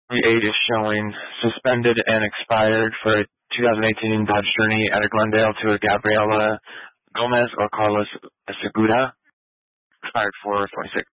The 8 is showing suspended and expired for a 2018 Dodge Journey at a Glendale to a Gabriela Gomez or Carlos Segura. Expired 4/26.